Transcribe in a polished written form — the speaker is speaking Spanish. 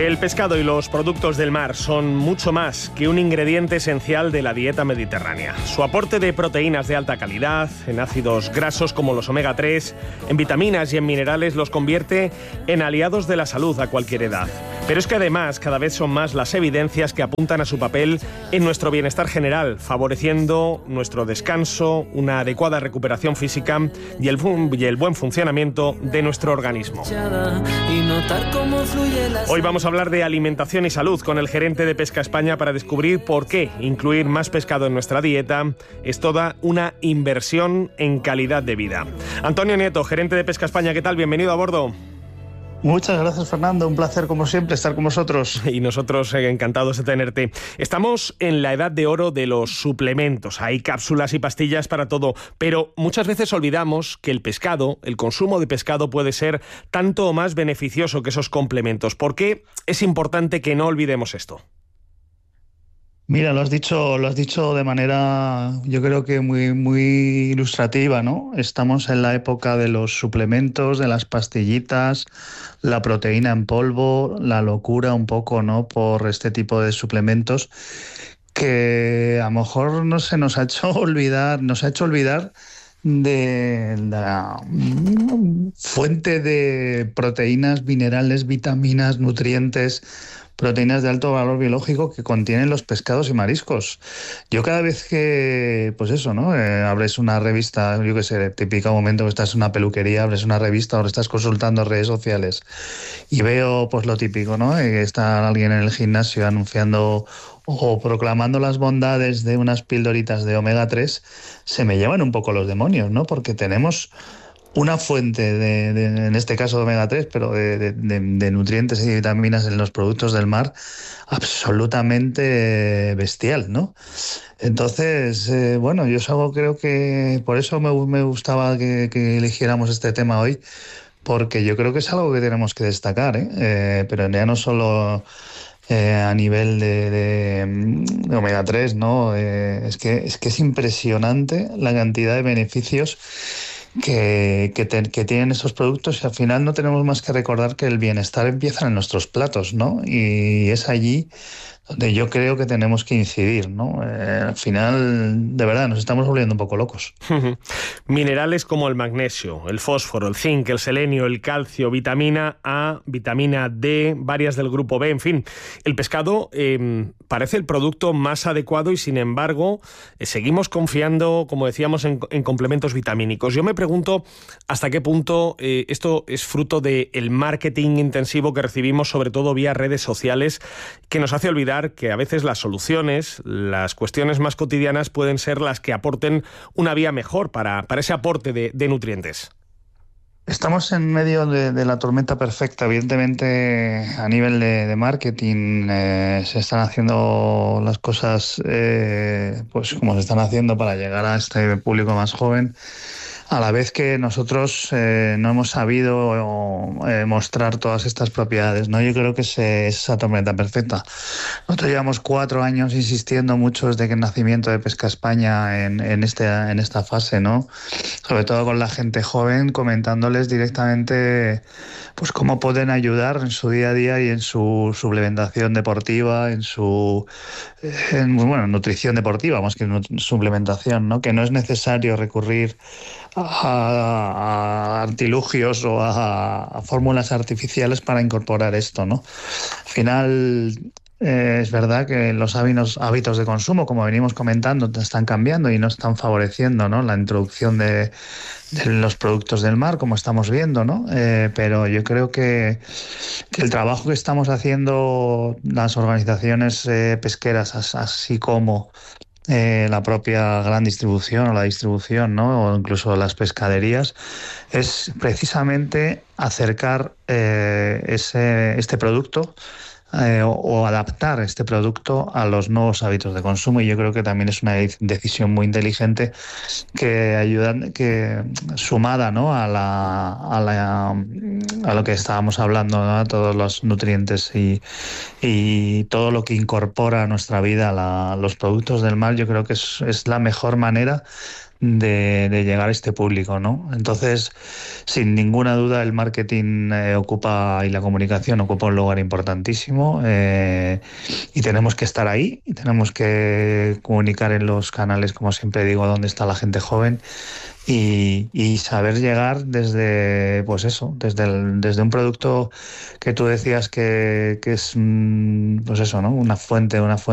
El pescado y los productos del mar son mucho más que un ingrediente esencial de la dieta mediterránea. Su aporte de proteínas de alta calidad, en ácidos grasos como los omega 3, en vitaminas y en minerales los convierte en aliados de la salud a cualquier edad. Pero es que además cada vez son más las evidencias que apuntan a su papel en nuestro bienestar general, favoreciendo nuestro descanso, una adecuada recuperación física y el buen funcionamiento de nuestro organismo. Hoy vamos a hablar de alimentación y salud con el gerente de Pesca España para descubrir por qué incluir más pescado en nuestra dieta es toda una inversión en calidad de vida. Antonio Nieto, gerente de Pesca España, ¿qué tal? Bienvenido a bordo. Muchas gracias, Fernando. Un placer, como siempre, estar con vosotros. Y nosotros encantados de tenerte. Estamos en la edad de oro de los suplementos. Hay cápsulas y pastillas para todo, pero muchas veces olvidamos que el pescado, el consumo de pescado puede ser tanto o más beneficioso que esos complementos. ¿Por qué es importante que no olvidemos esto? Mira, lo has dicho de manera, yo creo que muy ilustrativa, ¿no? Estamos en la época de los suplementos, de las pastillitas, la proteína en polvo, la locura un poco, ¿no? Por este tipo de suplementos que a lo mejor nos ha hecho olvidar de la fuente de proteínas, minerales, vitaminas, nutrientes, proteínas de alto valor biológico que contienen los pescados y mariscos. Yo cada vez que, pues eso, ¿no? Abres una revista, yo qué sé, típico momento que estás en una peluquería, abres una revista o estás consultando redes sociales y veo pues lo típico, ¿no? Está alguien en el gimnasio anunciando o proclamando las bondades de unas pildoritas de omega 3, se me llevan un poco los demonios, ¿no? Porque tenemos una fuente en este caso de omega 3, pero de nutrientes y vitaminas en los productos del mar absolutamente bestial, ¿no? Entonces, bueno, creo que por eso me gustaba que eligiéramos este tema hoy, porque yo creo que es algo que tenemos que destacar, pero ya no solo a nivel de omega 3, ¿no? Es que es impresionante la cantidad de beneficios que tienen esos productos, y al final no tenemos más que recordar que el bienestar empieza en nuestros platos, ¿no? Y es allí donde yo creo que tenemos que incidir, ¿no? Al final, de verdad, nos estamos volviendo un poco locos. Minerales como el magnesio, el fósforo, el zinc, el selenio, el calcio, vitamina A, vitamina D, varias del grupo B, en fin. El pescado parece el producto más adecuado y, sin embargo, seguimos confiando, como decíamos, en complementos vitamínicos. Yo me pregunto hasta qué punto esto es fruto del marketing intensivo que recibimos, sobre todo vía redes sociales, que nos hace olvidar que a veces las soluciones, las cuestiones más cotidianas pueden ser las que aporten una vía mejor para ese aporte de nutrientes. Estamos en medio de la tormenta perfecta. Evidentemente, a nivel de marketing, se están haciendo las cosas pues como se están haciendo para llegar a este público más joven, a la vez que nosotros no hemos sabido mostrar todas estas propiedades, ¿no? Yo creo que es esa tormenta perfecta. Nosotros llevamos 4 años insistiendo mucho desde que el nacimiento de Pesca España en esta fase, ¿no? Sobre todo con la gente joven, comentándoles directamente pues cómo pueden ayudar en su día a día y en su suplementación deportiva, en nutrición deportiva, más que suplementación, ¿no? Que no es necesario recurrir a artilugios o a fórmulas artificiales para incorporar esto, ¿no? Al final, es verdad que los hábitos de consumo, como venimos comentando, están cambiando y no están favoreciendo, ¿no? La introducción de los productos del mar, como estamos viendo, ¿no? Pero yo creo que el trabajo que estamos haciendo las organizaciones pesqueras, así como la propia gran distribución o la distribución, ¿no? O incluso las pescaderías, es precisamente acercar este producto o adaptar este producto a los nuevos hábitos de consumo, y yo creo que también es una decisión muy inteligente que ayuda, que sumada, ¿no? a lo que estábamos hablando, ¿no? A todos los nutrientes y todo lo que incorpora a nuestra vida los productos del mar. Yo creo que es la mejor manera de llegar a este público, ¿no? Entonces, sin ninguna duda, el marketing ocupa y la comunicación ocupa un lugar importantísimo, y tenemos que estar ahí y tenemos que comunicar en los canales, como siempre digo, donde está la gente joven y saber llegar desde, pues eso, desde un producto que tú decías que es, pues eso, ¿no? Una fuente